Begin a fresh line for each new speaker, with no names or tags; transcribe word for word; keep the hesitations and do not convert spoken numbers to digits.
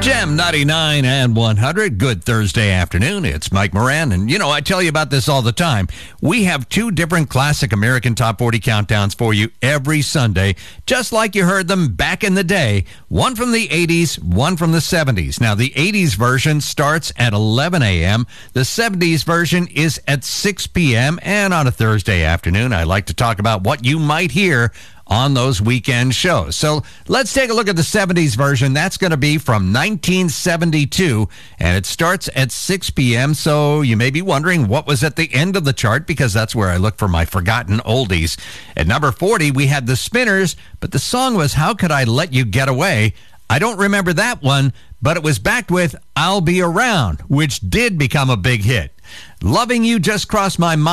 Gem ninety-nine and one hundred. Good Thursday afternoon. It's Mike Moran. And, you know, I tell you about this all the time. We have two different classic American Top forty countdowns for you every Sunday, just like you heard them back in the day. One from the eighties, one from the seventies. Now, the eighties version starts at eleven a.m. The seventies version is at six p.m. And on a Thursday afternoon, I like to talk about what you might hear on those weekend shows. So let's take a look at the seventies version. That's going to be from nineteen seventy-two, and it starts at six p.m. So you may be wondering what was at the end of the chart, because that's where I look for my forgotten oldies. At number forty, we had the Spinners, but the song was How Could I Let You Get Away? I don't remember that one, but it was backed with I'll Be Around, which did become a big hit. Loving You Just Crossed My Mind.